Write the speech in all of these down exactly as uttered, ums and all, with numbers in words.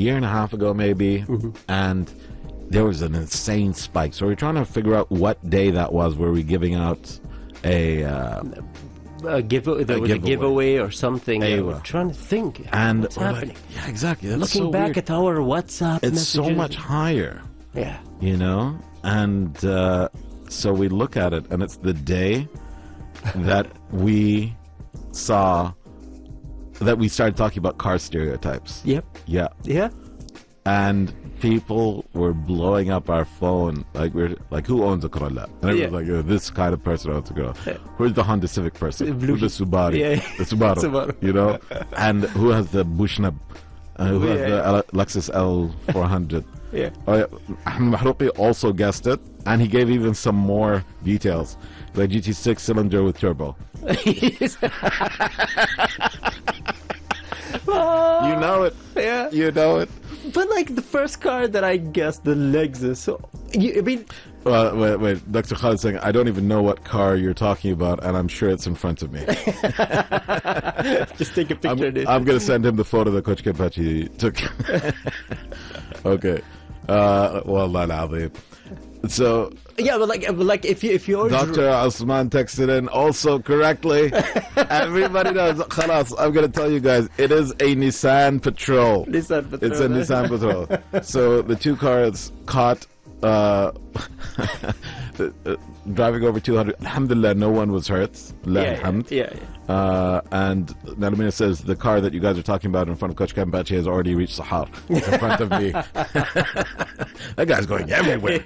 year and a half ago, maybe, mm-hmm. and there was an insane spike. So we're trying to figure out what day that was. Were we giving out a uh, a give? There a was giveaway. a giveaway or something. Yeah, Ewa. we're trying to think. and what's we're like, happening? yeah, exactly. That's Looking so back weird. at our WhatsApp It's messages. so much higher, Yeah. you know. And uh, so we look at it, and it's the day that we saw that we started talking about car stereotypes. Yep. Yeah. Yeah. And people were blowing up our phone, like we're like, who owns a Corolla? And everyone's Yeah. like, oh, this kind of person owns a Corolla. Yeah. Where's the Honda Civic person? Blue- Who's the Subaru? Yeah. The Subaru, Subaru. you know? And who has the Bushnab? Uh, who has Yeah. the L- Lexus L four hundred? Yeah. Oh, yeah. Ahmed Mahrouqi also guessed it, and he gave even some more details. Like G T six cylinder with turbo. You know it. Yeah. You know it. But like the first car that I guessed, the Lexus. So you, I mean, Well, wait, wait. Doctor Khalid saying, I don't even know what car you're talking about, and I'm sure it's in front of me. just take a picture. I'm, of it. I'm going to send him the photo that Coach Kempachi took. Okay. Uh, Wallah al-Azim. So, Yeah, but like, but like if you if you're Doctor Osman texted in also correctly. Everybody knows. Khalas, I'm going to tell you guys, it is a Nissan Patrol. Nissan Patrol. It's a Nissan Patrol. So the two cars caught uh, uh, driving over two hundred. Alhamdulillah, no one was hurt. La yeah, alhamd. yeah, yeah. Uh, and Nalamina says the car that you guys are talking about in front of Coach Kempachi has already reached Sahar. It's in front of me. That guy's going everywhere.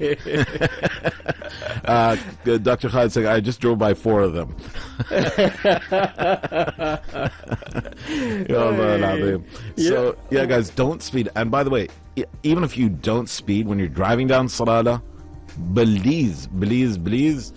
uh, Doctor Khalid saying, I just drove by four of them. So, yeah, guys, don't speed. And by the way, e- even if you don't speed when you're driving down Salalah, please, please, please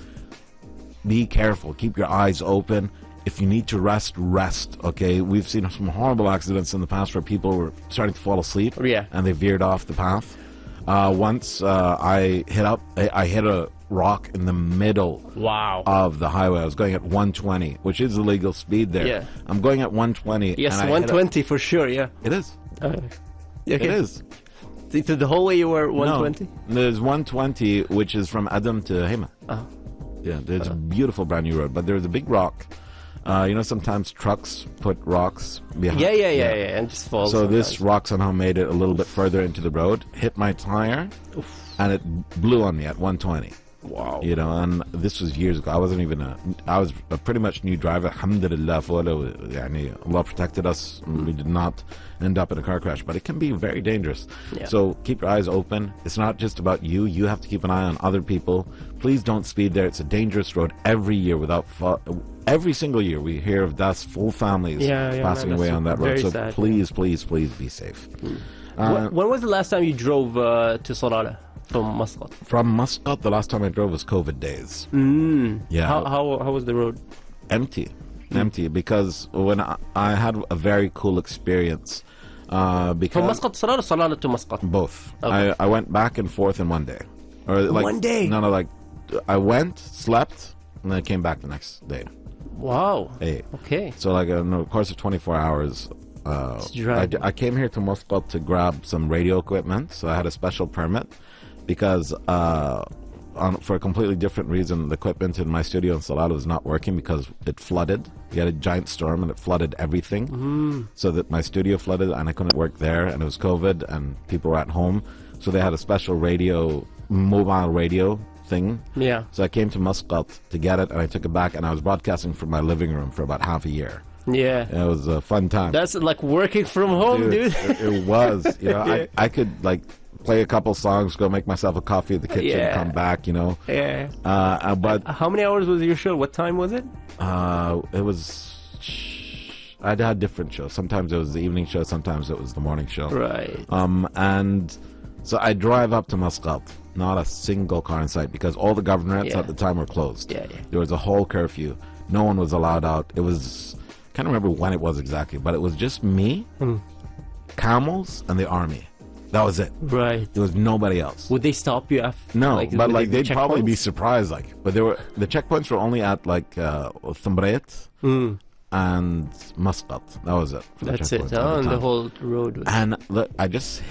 be careful. Keep your eyes open. If you need to rest, rest, okay? We've seen some horrible accidents in the past where people were starting to fall asleep Yeah. and they veered off the path. Uh, once uh, I hit up, I, I hit a rock in the middle Wow. of the highway. I was going at one twenty, which is the legal speed there. Yeah. I'm going at one twenty. Yes, and I hit one a- twenty for sure. Yeah. It is. Uh, okay. It is. So the whole way you were one twenty. No, there's one twenty, which is from Adam to Hema. Oh. Yeah, there's a beautiful brand new road, but there's a big rock. Uh, you know, sometimes trucks put rocks behind. Yeah, yeah, yeah, yeah, and just falls. So this sometimes. rock somehow made it a little bit further into the road, hit my tire, and it blew on me at one twenty. Wow. You know, and this was years ago. I wasn't even a, I was a pretty much new driver. Alhamdulillah, yani, Allah protected us. We did not end up in a car crash, but it can be very dangerous. Yeah. So keep your eyes open. It's not just about you. You have to keep an eye on other people. Please don't speed there. It's a dangerous road every year without, fa- every single year we hear of deaths, full families Yeah, yeah, passing man, away that's on that road. very So sad. please, please, please be safe. Uh, When, when was the last time you drove uh, to Salalah from Muscat? from Muscat, the last time I drove was COVID days. Mm. Yeah. How, how how was the road? empty empty because when I, I had a very cool experience uh because From Muscat to Salalah, or Salalah to Muscat? both Okay. I, I went back and forth in one day or like One day? no no like I went, slept, and then I came back the next day. Wow. Hey. Okay. So like in the course of twenty-four hours uh Just drive. I, d- I came here to Muscat to grab some radio equipment, so I had a special permit because uh on, for a completely different reason, the equipment in my studio in Salalah was not working because it flooded. We had a giant storm and it flooded everything. Mm. So that my studio flooded and I couldn't work there, and it was COVID and people were at home. So they had a special radio, mobile radio thing. Yeah. So I came to Muscat to get it, and I took it back, and I was broadcasting from my living room for about half a year. Yeah. And it was a fun time. That's like working from home, dude. it, it was. You know, Yeah. I, I could like play a couple songs, go make myself a coffee at the kitchen, Yeah. come back, you know. Yeah. Uh, uh, but How many hours was your show? What time was it? uh, it was. I had different shows. Sometimes it was the evening show, sometimes it was the morning show. Right. Um, and so I drive up to Muscat. Not a single car in sight because all the governorates Yeah. at the time were closed. Yeah, yeah. There was a whole curfew. No one was allowed out. It was. I can't remember when it was exactly, but it was just me, Hmm. camels, and the army. That was it. Right. There was nobody else. Would they stop you after? No, like, but with like the they'd probably be checkpoints? surprised. Like, but there were the checkpoints were only at like uh, Thumbrayt Mm. and Muscat. That was it. For the That's it. checkpoints Huh? all the And the time. whole road was. And look, I just